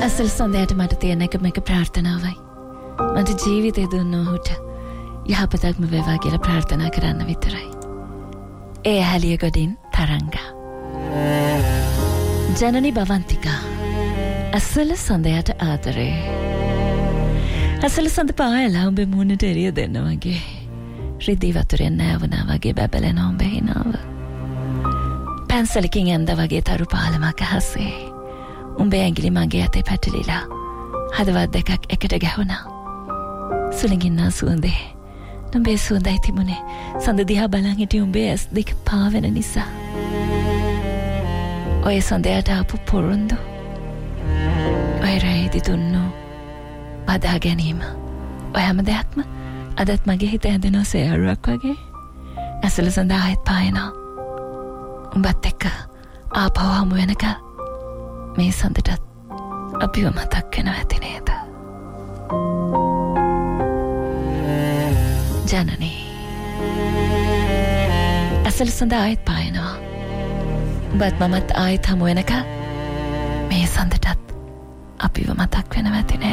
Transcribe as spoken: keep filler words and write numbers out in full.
අසල් සඳයට මට තියෙන එකම එක ප්‍රාර්ථනාවයි. මට ජීවිතේ දුන්න ඔහුට යහපතක්ම වේවා කියලා ප්‍රාර්ථනා කරන්න විතරයි. ඒ ඇහැලිය ගොඩින් තරංගා. ජනනි භවන්තිකා. අසල සඳයට ආදරේ. අසල සඳ පායලා උඹේ මූණට එළිය දෙන්න වගේ. රිදී වතුරෙන් නෑවුණා වගේ බැබලෙන උඹේ හිනාව. පැන්සලකින් ඇඳ වගේ තරු පාලමක් අහසේ. උඹේ ඇඟිලි මගේ අතේ පැටලිලා හදවත් දෙකක් එකට ගැහුණා. සුළඟින්නා සුවඳේ නුඹේ සුවඳයි තිබුණේ. සඳ දිහා බලන් හිටිය උඹේ ඇස් දෙක පාවෙන නිසා. ඔය සඳයට ආපු පොරොන්දු ඔය රැයිදි දුන්නු බදා ගැනීම ඔය හැම දෙයක්ම අදත් මගේ හිත ඇඳෙනවා සේරුවක් වගේ. ඇසල සඳ ආයෙත් පායනවා. උඹත් එක්ක ආපහු හමු වෙනකල් මේ සඳටත් අපිව මතක් වෙනවා ඇති නේද? ජනනී. ඇසල සඳ ආයෙත් පායනවා. උඹත් මමත් ආයෙත් හමු වෙනකල් මේ සඳටත් අපිව මතක් වෙනවා ඇති නේද?